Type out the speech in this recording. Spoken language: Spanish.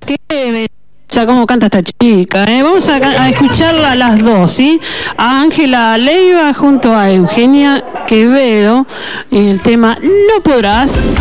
Cómo canta esta chica, Vamos a escucharla a las dos, ¿sí? A Ángela Leiva junto a Eugenia Quevedo, el tema No Podrás.